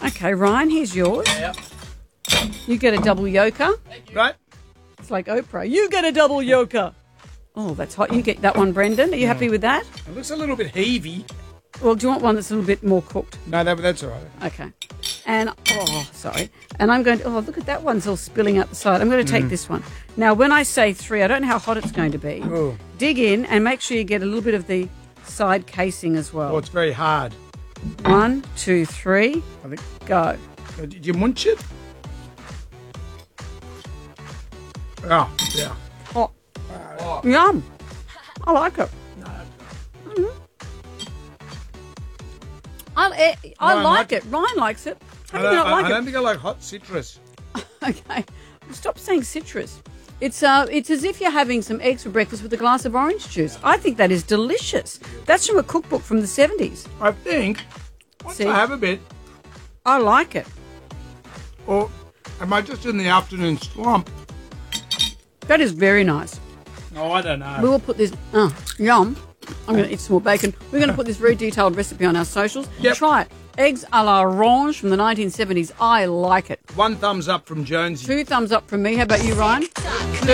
Okay, Ryan, here's yours. Yep. You get a double yoker. Right? It's like Oprah. You get a double yoker. Oh, that's hot. You get that one, Brendan. Are you happy with that? It looks a little bit heavy. Well, do you want one that's a little bit more cooked? No, that's all right. Okay. And, sorry. And I'm going to, look at that one's all spilling out the side. I'm going to take this one. Now, when I say 3, I don't know how hot it's going to be. Oh. Dig in and make sure you get a little bit of the side casing as well. Oh, it's very hard. 1, 2, 3, I think. go. Did you munch it? Oh, yeah. Oh, yum. I like it. I like it. Ryan likes it. How do you not like I it? don't think I like hot citrus. Okay. Stop saying citrus. It's as if you're having some eggs for breakfast with a glass of orange juice. I think that is delicious. That's from a cookbook from the 70s. I think once See? I have a bit, I like it. or am I just in the afternoon slump? That is very nice. Oh, I don't know. We will put this... yum. I'm going to eat some more bacon. We're going to put this very detailed recipe on our socials. Yep. Try it. Eggs a la orange from the 1970s. I like it. 1 thumbs up from Jonesy. 2 thumbs up from me. How about you, Ryan?